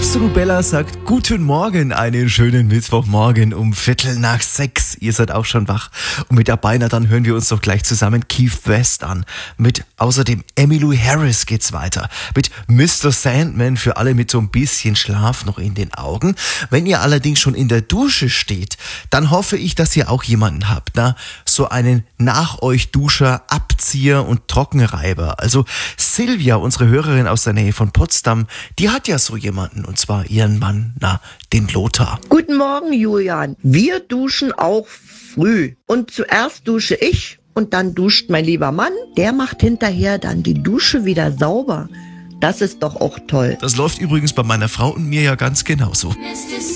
Absolut Bella sagt guten Morgen, einen schönen Mittwochmorgen um 5:45. Ihr seid auch schon wach. Und mit dabei, na dann hören wir uns doch gleich zusammen Keith West an. Mit außerdem Emmylou Harris geht's weiter. Mit Mr. Sandman für alle mit so ein bisschen Schlaf noch in den Augen. Wenn ihr allerdings schon in der Dusche steht, dann hoffe ich, dass ihr auch jemanden habt, so einen nach euch Duscher, Abzieher und Trockenreiber. Also Silvia, unsere Hörerin aus der Nähe von Potsdam, die hat ja so jemanden, und zwar ihren Mann, den Lothar. Guten Morgen, Julian. Wir duschen auch früh. Und zuerst dusche ich und dann duscht mein lieber Mann. Der macht hinterher dann die Dusche wieder sauber. Das ist doch auch toll. Das läuft übrigens bei meiner Frau und mir ja ganz genauso.